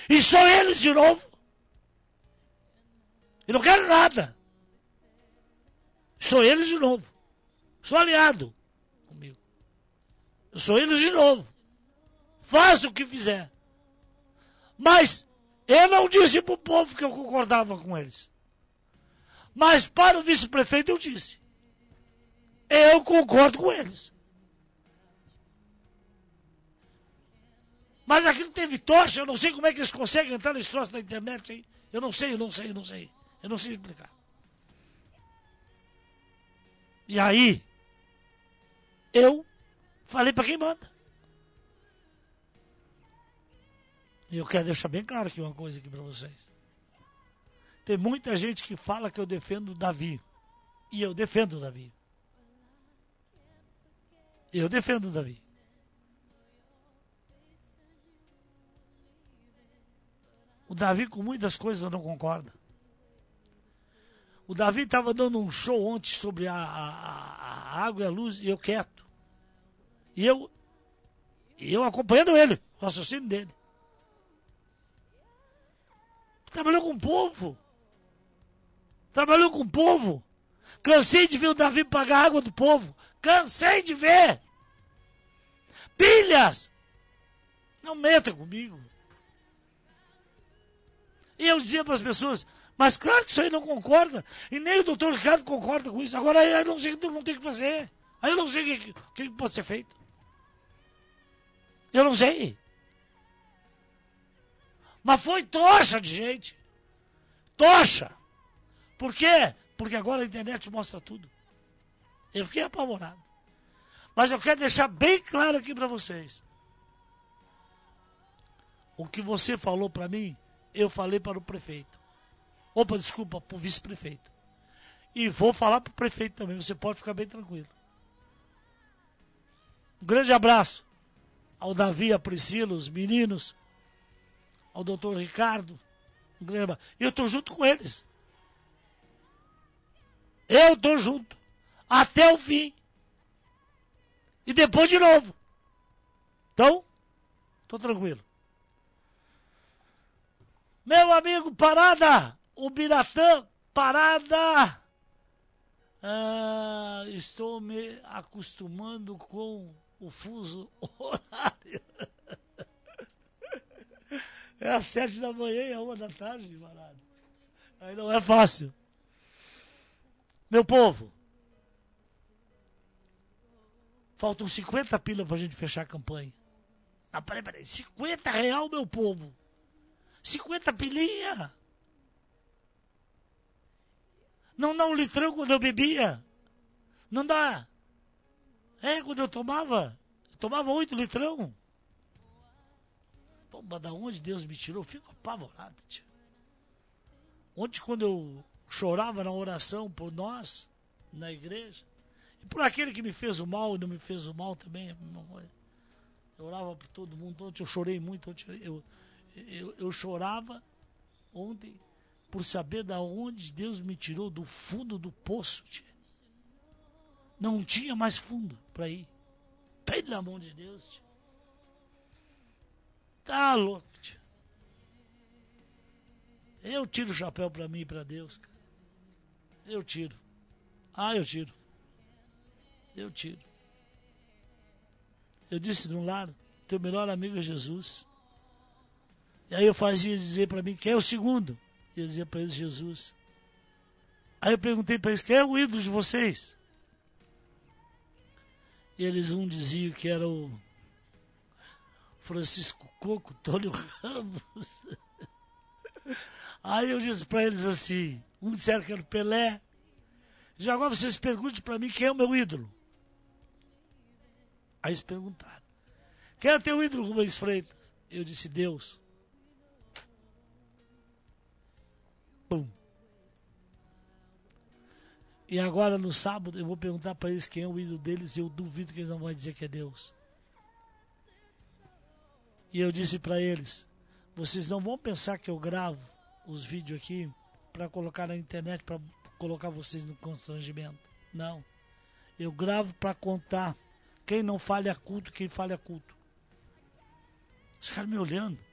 E sou eles de novo. E não quero nada. Sou eles de novo. Sou aliado comigo. Eu sou eles de novo. Faça o que fizer. Mas eu não disse para o povo que eu concordava com eles. Mas para o vice-prefeito eu disse. Eu concordo com eles. Mas aqui não teve tocha, eu não sei como é que eles conseguem entrar nesse troço na internet aí. Eu não sei. Eu não sei explicar. E aí, eu falei para quem manda. E eu quero deixar bem claro aqui uma coisa aqui para vocês. Tem muita gente que fala que eu defendo Davi. E eu defendo Davi. Eu defendo Davi. O Davi com muitas coisas eu não concordo. O Davi estava dando um show ontem sobre a água e a luz e eu quieto. E eu acompanhando ele, o raciocínio dele. Trabalhou com o povo. Trabalhou com o povo. Cansei de ver o Davi pagar a água do povo. Cansei de ver. Pilhas. Não meta comigo. E eu dizia para as pessoas, mas claro que isso aí não concorda. E nem o doutor Ricardo concorda com isso. Agora eu não sei o que não tem que fazer. Aí eu não sei o que pode ser feito. Eu não sei. Mas foi tocha de gente. Tocha. Por quê? Porque agora a internet mostra tudo. Eu fiquei apavorado. Mas eu quero deixar bem claro aqui para vocês. O que você falou para mim, eu falei para o prefeito. Opa, desculpa, para o vice-prefeito. E vou falar para o prefeito também, você pode ficar bem tranquilo. Um grande abraço ao Davi, a Priscila, os meninos, ao doutor Ricardo. Um grande abraço. E eu estou junto com eles. Eu estou junto. Até o fim. E depois de novo. Então, estou tranquilo. Meu amigo, parada! O Biratã, parada! Estou me acostumando com o fuso horário. É às 7 da manhã e 1 da tarde, parada. Aí não é fácil. Meu povo, faltam 50 pila pra gente fechar a campanha. Ah, peraí, 50 real, meu povo. 50 pilinha. Não dá um litrão quando eu bebia. Não dá. Quando eu tomava 8 litrão. Pô, mas da onde Deus me tirou? Eu fico apavorado, tio. Ontem, quando eu chorava na oração por nós, na igreja, e por aquele que me fez o mal e não me fez o mal também, a mesma coisa. Eu orava por todo mundo. Ontem eu chorei muito. Ontem eu chorava ontem por saber da onde Deus me tirou, do fundo do poço, tia. Não tinha mais fundo para ir. Pelo amor de Deus, tia. Tá louco, tia. Eu tiro o chapéu para mim e para Deus, cara. Eu tiro. Eu tiro. Eu tiro. Eu disse no lar, teu melhor amigo é Jesus. E aí eu fazia dizer para mim, quem é o segundo? E eu dizia para eles, Jesus. Aí eu perguntei para eles, quem é o ídolo de vocês? E eles, um diziam que era o Francisco Coco, Tônio Ramos. Aí eu disse para eles assim, um disseram que era o Pelé. Já agora vocês perguntem para mim quem é o meu ídolo. Aí eles perguntaram, quem é o teu ídolo, Rubens Freitas? Eu disse, Deus. Pum. E agora no sábado eu vou perguntar para eles quem é o ídolo deles e eu duvido que eles não vão dizer que é Deus. E eu disse para eles, vocês não vão pensar que eu gravo os vídeos aqui para colocar na internet, para colocar vocês no constrangimento. Não. Eu gravo para contar quem não falha culto, quem falha culto. Os caras me olhando.